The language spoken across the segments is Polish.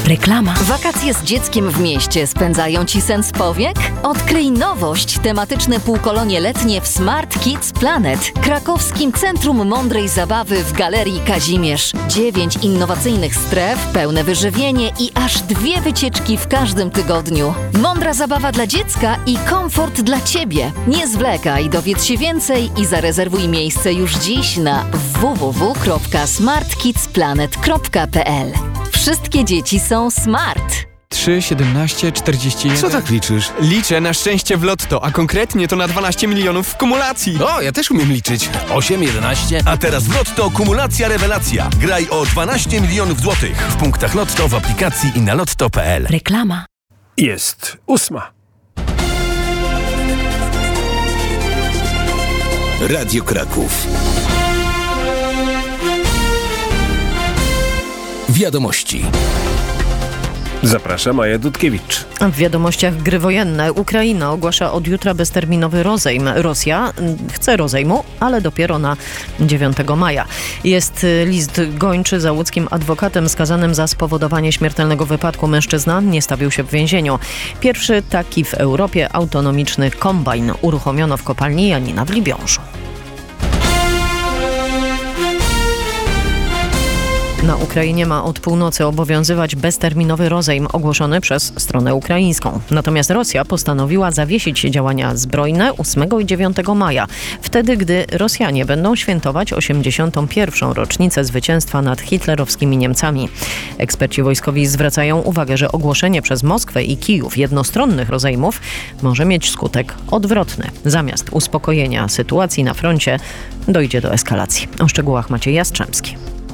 Reklama. Wakacje z dzieckiem w mieście spędzają Ci sens powiek? Odkryj nowość, tematyczne półkolonie letnie w Smart Kids Planet, krakowskim Centrum Mądrej Zabawy w Galerii Kazimierz. 9 innowacyjnych stref, pełne wyżywienie i aż 2 wycieczki w każdym tygodniu. Mądra zabawa dla dziecka i komfort dla Ciebie. Nie zwlekaj, dowiedz się więcej i zarezerwuj miejsce już dziś na www.smartkidsplanet.pl. Wszystkie dzieci są smart. 3, 17, 41... Co tak liczysz? Liczę na szczęście w lotto, a konkretnie to na 12 milionów w kumulacji. O, ja też umiem liczyć. 8, 11... A teraz w Lotto kumulacja rewelacja. Graj o 12 milionów złotych w punktach Lotto, w aplikacji i na lotto.pl. Reklama. Jest 8. Radio Kraków. Wiadomości. Zaprasza Maja Dudkiewicz. W wiadomościach gry wojenne. Ukraina ogłasza od jutra bezterminowy rozejm. Rosja chce rozejmu, ale dopiero na 9 maja. Jest list gończy za łódzkim adwokatem skazanym za spowodowanie śmiertelnego wypadku. Mężczyzna nie stawił się w więzieniu. Pierwszy taki w Europie autonomiczny kombajn uruchomiono w kopalni Janina w Libiążu. Na Ukrainie ma od północy obowiązywać bezterminowy rozejm ogłoszony przez stronę ukraińską. Natomiast Rosja postanowiła zawiesić działania zbrojne 8 i 9 maja, wtedy gdy Rosjanie będą świętować 81. rocznicę zwycięstwa nad hitlerowskimi Niemcami. Eksperci wojskowi zwracają uwagę, że ogłoszenie przez Moskwę i Kijów jednostronnych rozejmów może mieć skutek odwrotny. Zamiast uspokojenia sytuacji na froncie dojdzie do eskalacji. O szczegółach Maciej Jastrzębski.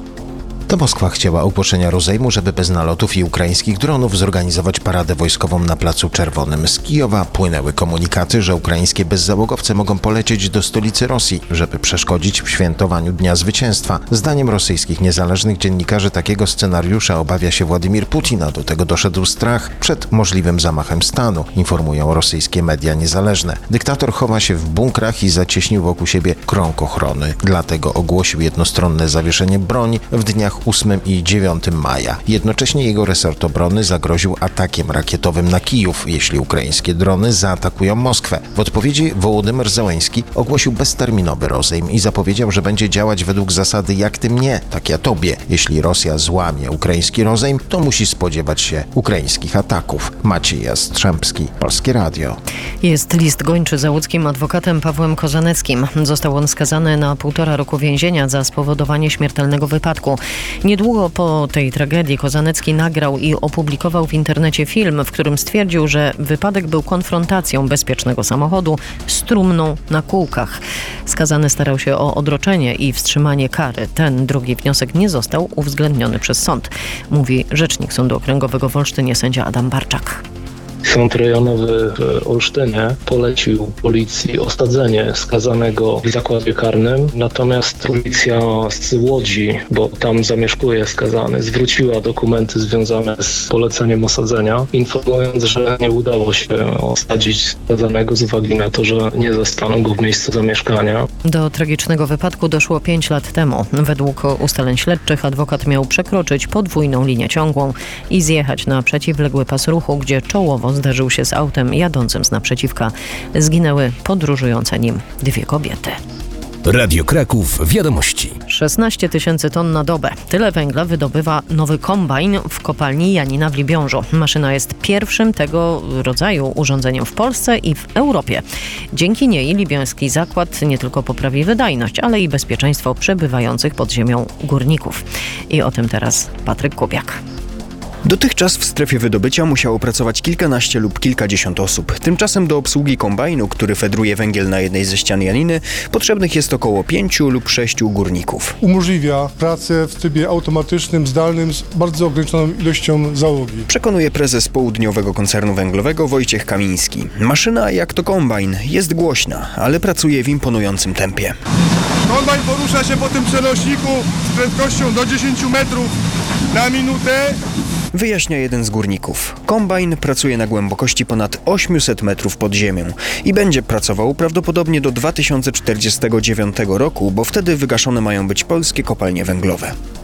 To Moskwa chciała ogłoszenia rozejmu, żeby bez nalotów i ukraińskich dronów zorganizować paradę wojskową na Placu Czerwonym. Z Kijowa płynęły komunikaty, że ukraińskie bezzałogowce mogą polecieć do stolicy Rosji, żeby przeszkodzić w świętowaniu Dnia Zwycięstwa. Zdaniem rosyjskich niezależnych dziennikarzy takiego scenariusza obawia się Władimir Putin, a do tego doszedł strach przed możliwym zamachem stanu, informują rosyjskie media niezależne. Dyktator chowa się w bunkrach i zacieśnił wokół siebie krąg ochrony. Dlatego ogłosił jednostronne zawieszenie broni w dniach 8 i 9 maja. Jednocześnie jego resort obrony zagroził atakiem rakietowym na Kijów, jeśli ukraińskie drony zaatakują Moskwę. W odpowiedzi Wołodymyr Zełenski ogłosił bezterminowy rozejm i zapowiedział, że będzie działać według zasady jak ty mnie, tak ja tobie. Jeśli Rosja złamie ukraiński rozejm, to musi spodziewać się ukraińskich ataków. Maciej Jastrzębski, Polskie Radio. Jest list gończy za łódzkim adwokatem Pawłem Kozaneckim. Został on skazany na 1,5 roku więzienia za spowodowanie śmiertelnego wypadku. Niedługo po tej tragedii Kozanecki nagrał i opublikował w internecie film, w którym stwierdził, że wypadek był konfrontacją bezpiecznego samochodu z trumną na kółkach. Skazany starał się o odroczenie i wstrzymanie kary. Ten drugi wniosek nie został uwzględniony przez sąd, mówi rzecznik Sądu Okręgowego w Olsztynie sędzia Adam Barczak. Sąd rejonowy w Olsztynie polecił policji osadzenie skazanego w zakładzie karnym, natomiast policja z Łodzi, bo tam zamieszkuje skazany, zwróciła dokumenty związane z poleceniem osadzenia, informując, że nie udało się osadzić skazanego z uwagi na to, że nie zastano go w miejscu zamieszkania. Do tragicznego wypadku doszło 5 lat temu. Według ustaleń śledczych adwokat miał przekroczyć podwójną linię ciągłą i zjechać na przeciwległy pas ruchu, gdzie czołowo zderzył się z autem jadącym z naprzeciwka. Zginęły podróżujące nim 2 kobiety. Radio Kraków. Wiadomości. 16 000 ton na dobę. Tyle węgla wydobywa nowy kombajn w kopalni Janina w Libiążu. Maszyna jest pierwszym tego rodzaju urządzeniem w Polsce i w Europie. Dzięki niej libiański zakład nie tylko poprawi wydajność, ale i bezpieczeństwo przebywających pod ziemią górników. I o tym teraz Patryk Kubiak. Dotychczas w strefie wydobycia musiało pracować kilkanaście lub kilkadziesiąt osób. Tymczasem do obsługi kombajnu, który fedruje węgiel na jednej ze ścian Janiny, potrzebnych jest około 5 lub 6 górników. Umożliwia pracę w trybie automatycznym, zdalnym z bardzo ograniczoną ilością załogi. Przekonuje prezes południowego koncernu węglowego Wojciech Kamiński. Maszyna, jak to kombajn, jest głośna, ale pracuje w imponującym tempie. Kombajn porusza się po tym przenośniku z prędkością do 10 metrów na minutę. Wyjaśnia jeden z górników. Kombajn pracuje na głębokości ponad 800 metrów pod ziemią i będzie pracował prawdopodobnie do 2049 roku, bo wtedy wygaszone mają być polskie kopalnie węglowe.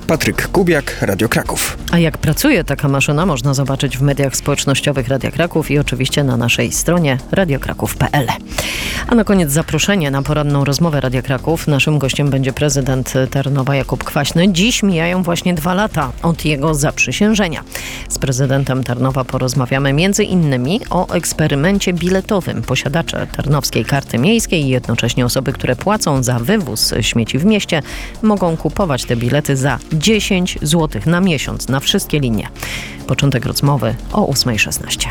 Patryk Kubiak, Radio Kraków. A jak pracuje taka maszyna, można zobaczyć w mediach społecznościowych Radia Kraków i oczywiście na naszej stronie radiokraków.pl. A na koniec zaproszenie na poranną rozmowę Radia Kraków. Naszym gościem będzie prezydent Tarnowa Jakub Kwaśny. Dziś mijają właśnie 2 lata od jego zaprzysiężenia. Z prezydentem Tarnowa porozmawiamy m.in. o eksperymencie biletowym. Posiadacze tarnowskiej karty miejskiej i jednocześnie osoby, które płacą za wywóz śmieci w mieście, mogą kupować te bilety za 10 zł na miesiąc na wszystkie linie. Początek rozmowy o 8:16.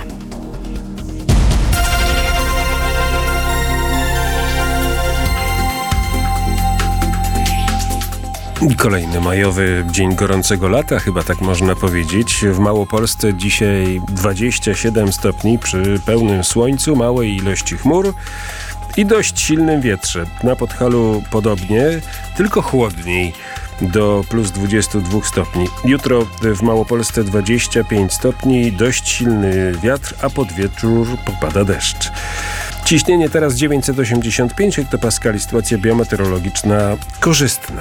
Kolejny majowy dzień gorącego lata, chyba tak można powiedzieć. W Małopolsce dzisiaj 27 stopni przy pełnym słońcu, małej ilości chmur i dość silnym wietrze. Na Podhalu podobnie, tylko chłodniej, do plus 22 stopni. Jutro w Małopolsce 25 stopni, dość silny wiatr, a pod wieczór popada deszcz. Ciśnienie teraz 985 hektopaskali, sytuacja biometeorologiczna korzystna.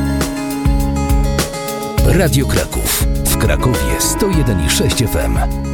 Radio Kraków. W Krakowie 101,6 FM.